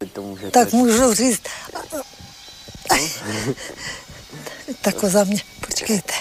teď to můžete. Tak můžu říct. Ta koza mě, počkejte.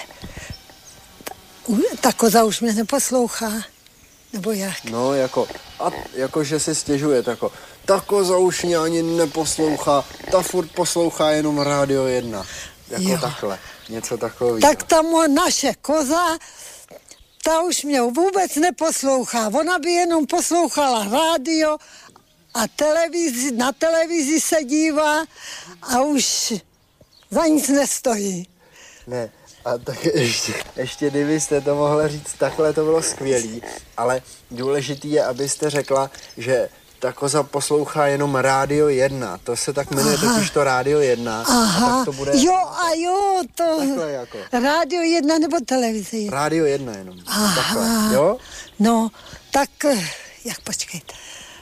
Ta koza už mě neposlouchá. Nebo jak? No, jako že si stěžuje, ta koza už mě ani neposlouchá, ta furt poslouchá jenom Rádio 1. Jako takhle, něco takového. Tak ta naše koza, ta už mě vůbec neposlouchá. Ona by jenom poslouchala rádio a na televizi se dívá a už za nic nestojí. Ne, a tak ještě kdybyste to mohla říct takhle, to bylo skvělý, ale důležitý je, abyste řekla, že ta koza poslouchá jenom Rádio 1, to se tak jmenuje totiž to Rádio 1. Aha, a tak to bude... jo, to... Takhle jako. Rádio 1 nebo televize 1? Rádio 1 jenom, aha, takhle, jo? No, tak, počkejte.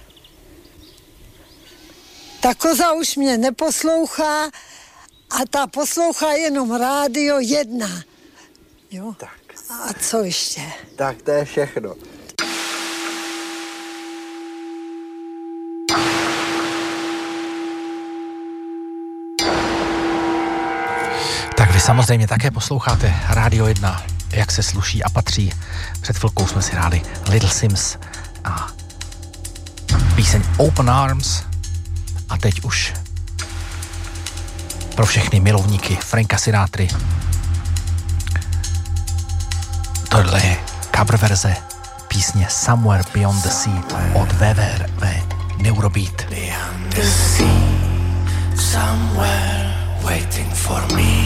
Ta koza už mě neposlouchá a ta poslouchá jenom Rádio 1. Jo? Tak. A co ještě? Tak to je všechno. Tak vy samozřejmě také posloucháte Rádio 1, jak se sluší a patří. Před chvilkou jsme si hráli Little Sims a píseň Open Arms a teď už pro všechny milovníky Franka Sinatry. Tohle je cover verze písně Somewhere Beyond the Sea od WWW Neurobeat. Beyond the sea, somewhere waiting for me.